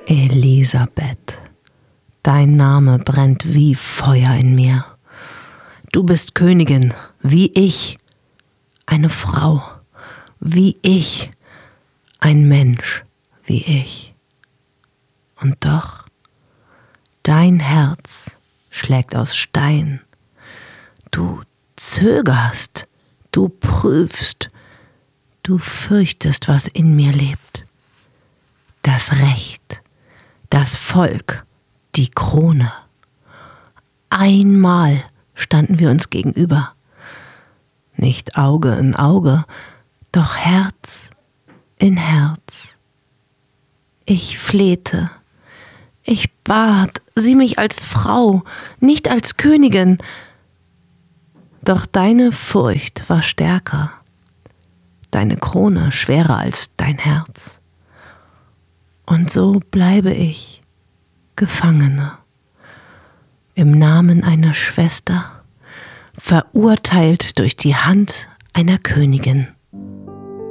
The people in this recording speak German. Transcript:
Elisabeth, dein Name brennt wie Feuer in mir. Du bist Königin, wie ich, eine Frau, wie ich, ein Mensch, wie ich. Und doch, dein Herz schlägt aus Stein. Du zögerst, du prüfst, du fürchtest, was in mir lebt. Das Recht, das Volk, die Krone. Einmal standen wir uns gegenüber. Nicht Auge in Auge, doch Herz in Herz. Ich flehte, ich bat, sieh mich als Frau, nicht als Königin. Doch deine Furcht war stärker, deine Krone schwerer als dein Herz. Und so bleibe ich Gefangene, im Namen einer Schwester, verurteilt durch die Hand einer Königin.